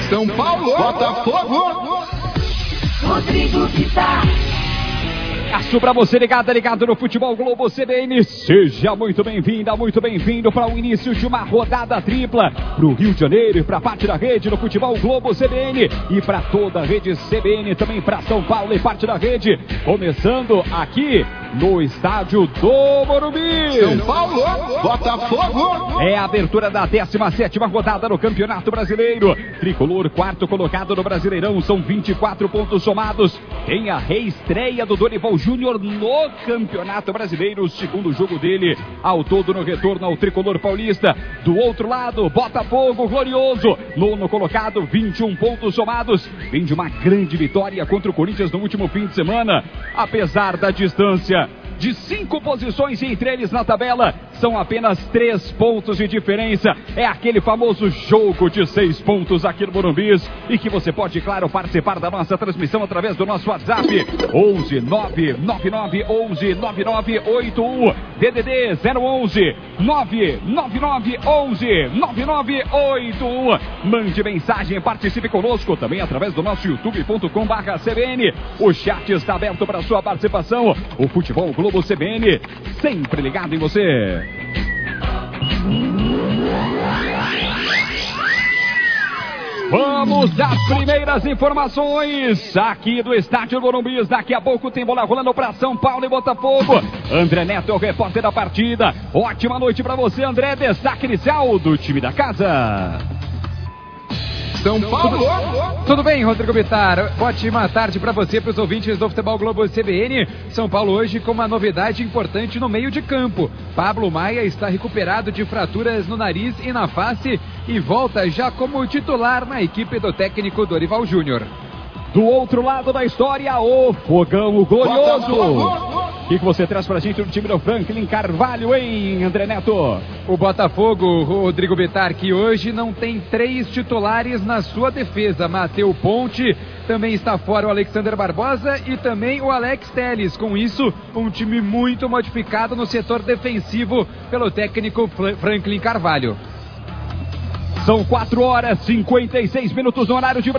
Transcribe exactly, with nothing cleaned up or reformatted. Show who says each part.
Speaker 1: São Paulo, Botafogo.
Speaker 2: Rodrigo Vitar.
Speaker 3: Abraço pra você ligado, ligado no Futebol Globo C B N. Seja muito bem-vinda, muito bem-vindo para o início de uma rodada tripla pro Rio de Janeiro e pra parte da rede no Futebol Globo C B N e para toda a rede C B N, também para São Paulo e parte da rede. Começando aqui no estádio do Morumbi.
Speaker 1: São Paulo, Botafogo.
Speaker 3: É a abertura da décima sétima rodada no Campeonato Brasileiro. Tricolor, quarto colocado no Brasileirão, são vinte e quatro pontos somados. Tem a reestreia do Dorival Júnior no Campeonato Brasileiro, o segundo jogo dele ao todo no retorno ao Tricolor Paulista. Do outro lado, Botafogo glorioso, nono colocado, vinte e um pontos somados. Vem de uma grande vitória contra o Corinthians no último fim de semana. Apesar da distância de cinco posições entre eles na tabela, são apenas três pontos de diferença. É aquele famoso jogo de seis pontos aqui no Morumbi, e que você pode, claro, participar da nossa transmissão através do nosso WhatsApp onze nove nove nove onze nove nove oito um, D D D zero onze nove nove nove onze nove nove oito um. Mande mensagem, participe conosco também através do nosso youtube ponto com barra C B N. O chat está aberto para sua participação. O Futebol Globo C B N, sempre ligado em você. Vamos às primeiras informações aqui do estádio Morumbi. Daqui a pouco tem bola rolando para São Paulo e Botafogo. André Neto é o repórter da partida. Ótima noite para você, André. Destaque inicial do time da casa.
Speaker 1: São Paulo.
Speaker 4: Tudo, tudo bem, Rodrigo Vitar? Ótima tarde para você, para os ouvintes do Futebol Globo C B N. São Paulo hoje com uma novidade importante no meio de campo. Pablo Maia está recuperado de fraturas no nariz e na face e volta já como titular na equipe do técnico Dorival Júnior.
Speaker 3: Do outro lado da história, o Fogão, o glorioso. O que, que você traz pra gente do time do Franklin Carvalho, hein, André Neto?
Speaker 4: O Botafogo, Rodrigo Vitar, que hoje não tem três titulares na sua defesa. Matheus Ponte, também está fora o Alexander Barbosa e também o Alex Telles. Com isso, um time muito modificado no setor defensivo pelo técnico Franklin Carvalho.
Speaker 3: São quatro horas e cinquenta e seis minutos no horário de